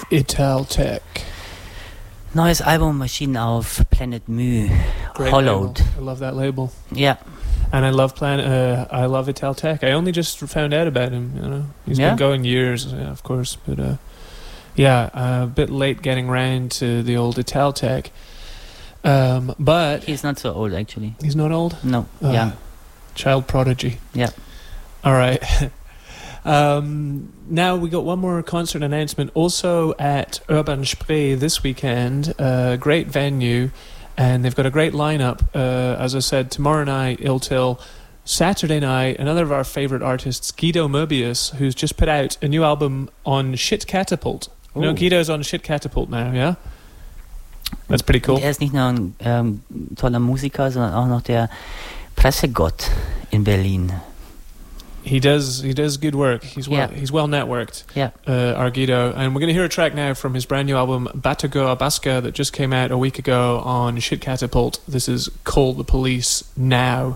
Italtech. Neues Album erschienen auf Planet Mu. Great Hollowed. label. I love that label. Yeah. And I love Italtech. I only just found out about him, you know. He's been going years, of course, but a bit late getting round to the old Italtech. But he's not so old, actually. He's not old? No, young. Child prodigy. Yeah. All right. Now we got one more concert announcement also at Urban Spree this weekend. Great venue, and they've got a great lineup. As I said, tomorrow night, Iltil. Saturday night, another of our favourite artists, Guido Moebius, who's just put out a new album on Shit Catapult. You know, Guido's on Shit Catapult now, yeah? That's pretty cool. Und ist nicht nur ein toller Musiker, sondern auch noch der Pressegott in Berlin. He does good work. He's well networked. Yeah. Our Guido. And we're going to hear a track now from his brand new album Batago Abasca that just came out a week ago on Shit Catapult. This is Call the Police Now.